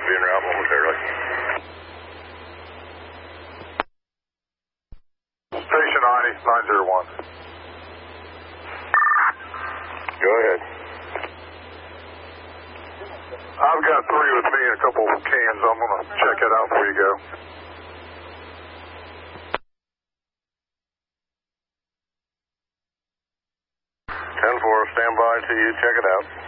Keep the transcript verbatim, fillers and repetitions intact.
be en route momentarily. Station ninety, nine zero one. Go ahead. I've got three with me and a couple of cans. I'm going to check it out before you go. ten four, stand by till you check it out.